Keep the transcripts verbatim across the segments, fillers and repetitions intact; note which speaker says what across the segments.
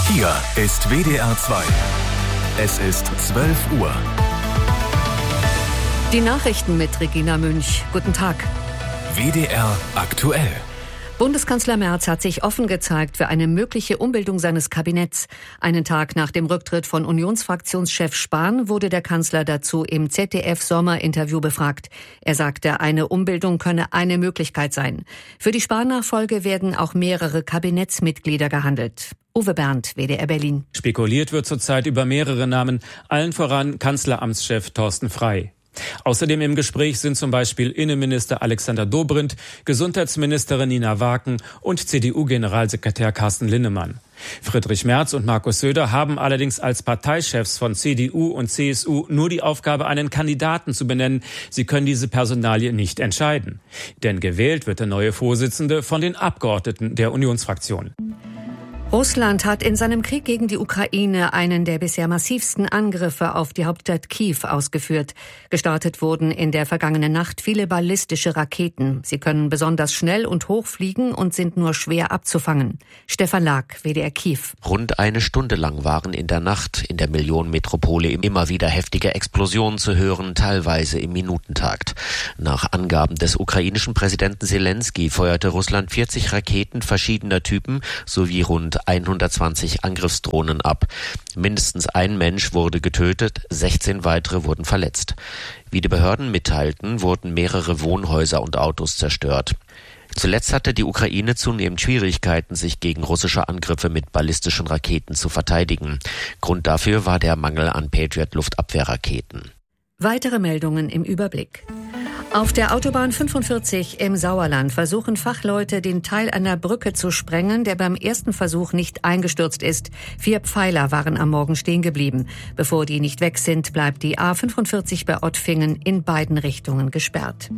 Speaker 1: Hier ist W D R zwei. Es ist zwölf Uhr.
Speaker 2: Die Nachrichten mit Regina Münch. Guten Tag.
Speaker 1: W D R aktuell.
Speaker 2: Bundeskanzler Merz hat sich offen gezeigt für eine mögliche Umbildung seines Kabinetts. Einen Tag nach dem Rücktritt von Unionsfraktionschef Spahn wurde der Kanzler dazu im Z D F-Sommerinterview befragt. Er sagte, eine Umbildung könne eine Möglichkeit sein. Für die Spahn-Nachfolge werden auch mehrere Kabinettsmitglieder gehandelt. Uwe Bernd, W D R Berlin.
Speaker 3: Spekuliert wird zurzeit über mehrere Namen, allen voran Kanzleramtschef Thorsten Frey. Außerdem im Gespräch sind zum Beispiel Innenminister Alexander Dobrindt, Gesundheitsministerin Nina Waken und C D U-Generalsekretär Carsten Linnemann. Friedrich Merz und Markus Söder haben allerdings als Parteichefs von C D U und C S U nur die Aufgabe, einen Kandidaten zu benennen. Sie können diese Personalie nicht entscheiden. Denn gewählt wird der neue Vorsitzende von den Abgeordneten der Unionsfraktion.
Speaker 2: Russland hat in seinem Krieg gegen die Ukraine einen der bisher massivsten Angriffe auf die Hauptstadt Kiew ausgeführt. Gestartet wurden in der vergangenen Nacht viele ballistische Raketen. Sie können besonders schnell und hoch fliegen und sind nur schwer abzufangen. Stefan Lag, W D R Kiew.
Speaker 4: Rund eine Stunde lang waren in der Nacht in der Millionenmetropole immer wieder heftige Explosionen zu hören, teilweise im Minutentakt. Nach Angaben des ukrainischen Präsidenten Selenskyj feuerte Russland vierzig Raketen verschiedener Typen sowie rund hundertzwanzig Angriffsdrohnen ab. Mindestens ein Mensch wurde getötet, sechzehn weitere wurden verletzt. Wie die Behörden mitteilten, wurden mehrere Wohnhäuser und Autos zerstört. Zuletzt hatte die Ukraine zunehmend Schwierigkeiten, sich gegen russische Angriffe mit ballistischen Raketen zu verteidigen. Grund dafür war der Mangel an Patriot-Luftabwehrraketen.
Speaker 2: Weitere Meldungen im Überblick. Auf der Autobahn fünfundvierzig im Sauerland versuchen Fachleute, den Teil einer Brücke zu sprengen, der beim ersten Versuch nicht eingestürzt ist. Vier Pfeiler waren am Morgen stehen geblieben. Bevor die nicht weg sind, bleibt die A fünfundvierzig bei Ottfingen in beiden Richtungen gesperrt.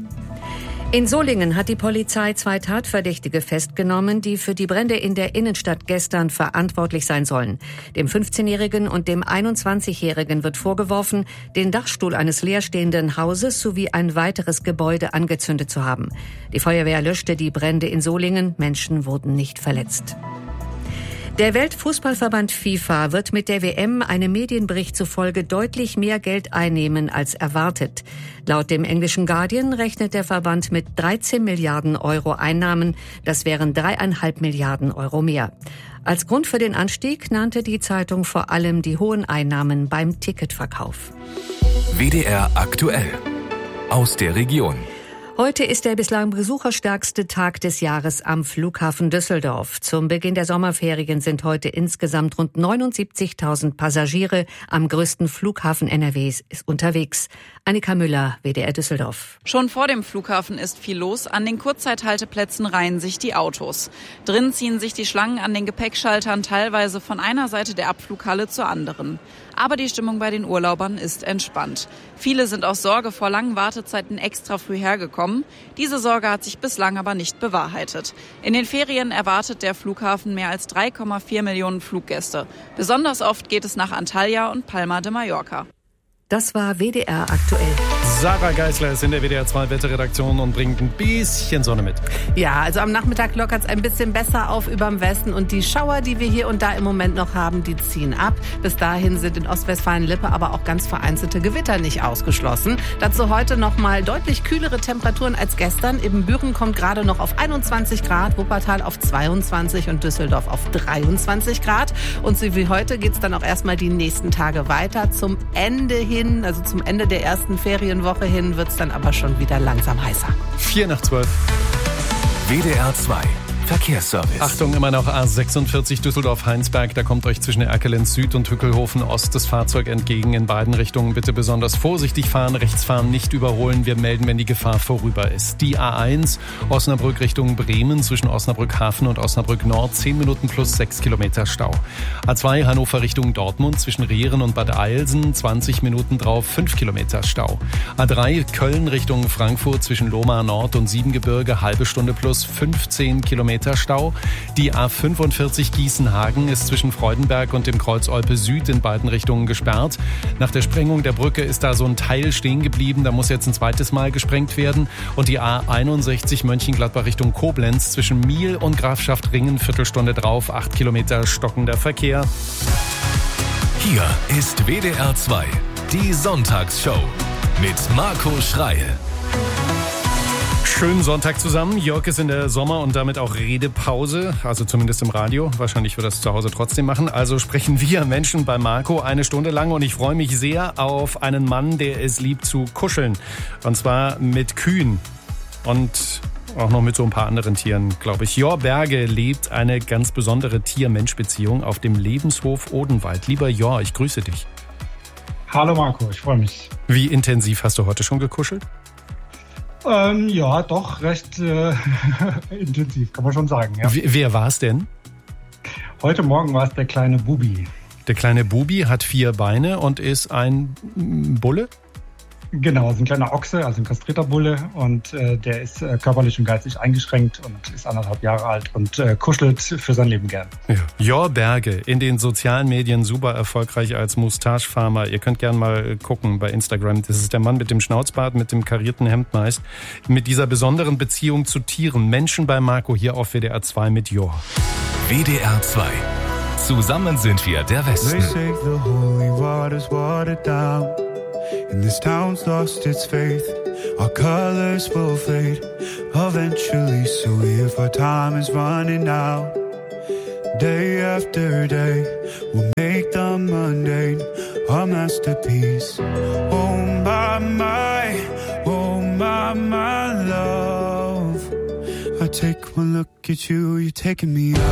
Speaker 2: In Solingen hat die Polizei zwei Tatverdächtige festgenommen, die für die Brände in der Innenstadt gestern verantwortlich sein sollen. Dem fünfzehnjährigen und dem einundzwanzigjährigen wird vorgeworfen, den Dachstuhl eines leerstehenden Hauses sowie ein weiteres Gebäude angezündet zu haben. Die Feuerwehr löschte die Brände in Solingen, Menschen wurden nicht verletzt. Der Weltfußballverband FIFA wird mit der W M einem Medienbericht zufolge deutlich mehr Geld einnehmen als erwartet. Laut dem englischen Guardian rechnet der Verband mit dreizehn Milliarden Euro Einnahmen. Das wären dreieinhalb Milliarden Euro mehr. Als Grund für den Anstieg nannte die Zeitung vor allem die hohen Einnahmen beim Ticketverkauf.
Speaker 1: W D R aktuell. Aus der Region.
Speaker 2: Heute ist der bislang besucherstärkste Tag des Jahres am Flughafen Düsseldorf. Zum Beginn der Sommerferien sind heute insgesamt rund neunundsiebzigtausend Passagiere am größten Flughafen N R Ws unterwegs. Annika Müller, W D R Düsseldorf.
Speaker 5: Schon vor dem Flughafen ist viel los. An den Kurzzeithalteplätzen reihen sich die Autos. Drin ziehen sich die Schlangen an den Gepäckschaltern teilweise von einer Seite der Abflughalle zur anderen. Aber die Stimmung bei den Urlaubern ist entspannt. Viele sind aus Sorge vor langen Wartezeiten extra früh hergekommen. Diese Sorge hat sich bislang aber nicht bewahrheitet. In den Ferien erwartet der Flughafen mehr als drei Komma vier Millionen Fluggäste. Besonders oft geht es nach Antalya und Palma de Mallorca.
Speaker 2: Das war W D R aktuell.
Speaker 6: Sarah Geisler ist in der W D R zwei Wetterredaktion und bringt ein bisschen Sonne mit.
Speaker 7: Ja, also am Nachmittag lockert es ein bisschen besser auf überm Westen und die Schauer, die wir hier und da im Moment noch haben, die ziehen ab. Bis dahin sind in Ostwestfalen-Lippe aber auch ganz vereinzelte Gewitter nicht ausgeschlossen. Dazu heute noch mal deutlich kühlere Temperaturen als gestern. Ibbenbüren kommt gerade noch auf einundzwanzig Grad, Wuppertal auf zweiundzwanzig und Düsseldorf auf dreiundzwanzig Grad. Und so wie heute geht es dann auch erstmal die nächsten Tage weiter. Zum Ende hin, also zum Ende der ersten Ferienwoche hin, wird es dann aber schon wieder langsam heißer.
Speaker 6: Vier nach zwölf.
Speaker 1: W D R zwei. Verkehrsservice.
Speaker 6: Achtung, immer noch A sechsundvierzig Düsseldorf-Heinsberg. Da kommt euch zwischen Erkelenz Süd und Hückelhofen Ost das Fahrzeug entgegen. In beiden Richtungen bitte besonders vorsichtig fahren. Rechts fahren, nicht überholen. Wir melden, wenn die Gefahr vorüber ist. Die A eins Osnabrück Richtung Bremen zwischen Osnabrück Hafen und Osnabrück Nord. zehn Minuten plus sechs Kilometer Stau. A zwei Hannover Richtung Dortmund zwischen Rehren und Bad Eilsen. zwanzig Minuten drauf, fünf Kilometer Stau. A drei Köln Richtung Frankfurt zwischen Lohmar Nord und Siebengebirge. Halbe Stunde plus fünfzehn Kilometer Kilometer Stau. Die A fünfundvierzig Gießen-Hagen ist zwischen Freudenberg und dem Kreuz Olpe Süd in beiden Richtungen gesperrt. Nach der Sprengung der Brücke ist da so ein Teil stehen geblieben. Da muss jetzt ein zweites Mal gesprengt werden. Und die A einundsechzig Mönchengladbach Richtung Koblenz zwischen Miel und Grafschaft Ringen, Viertelstunde drauf, acht Kilometer stockender Verkehr.
Speaker 1: Hier ist W D R zwei, die Sonntagsshow mit Marco Schreil.
Speaker 6: Schönen Sonntag zusammen. Jörg ist in der Sommer- und damit auch Redepause, also zumindest im Radio. Wahrscheinlich wird er es zu Hause trotzdem machen. Also sprechen wir Menschen bei Marco eine Stunde lang und ich freue mich sehr auf einen Mann, der es liebt zu kuscheln. Und zwar mit Kühen und auch noch mit so ein paar anderen Tieren, glaube ich. Jor Berge lebt eine ganz besondere Tier-Mensch-Beziehung auf dem Lebenshof Odenwald. Lieber Jor, ich grüße dich.
Speaker 8: Hallo Marco, ich freue mich.
Speaker 6: Wie intensiv hast du heute schon gekuschelt?
Speaker 8: Ähm, ja, doch, recht äh, intensiv, kann man schon sagen. Ja.
Speaker 6: W- wer war es denn?
Speaker 8: Heute Morgen war es der kleine Bubi.
Speaker 6: Der kleine Bubi hat vier Beine und ist ein Bulle?
Speaker 8: Genau, ist ein kleiner Ochse, also ein kastrierter Bulle und äh, der ist äh, körperlich und geistig eingeschränkt und ist anderthalb Jahre alt und äh, kuschelt für sein Leben gern.
Speaker 6: Ja. Jor Berge, in den sozialen Medien super erfolgreich als Moustache-Farmer. Ihr könnt gerne mal gucken bei Instagram. Das ist der Mann mit dem Schnauzbart, mit dem karierten Hemd meist. Mit dieser besonderen Beziehung zu Tieren. Menschen bei Marco hier auf W D R zwei mit Jor.
Speaker 1: W D R zwei. Zusammen sind wir der Westen.
Speaker 9: And this town's lost its faith. Our colors will fade eventually. So if our time is running out, day after day, we'll make the mundane our masterpiece. Oh my, my, oh my, my love. I take one look at you, you're taking me out.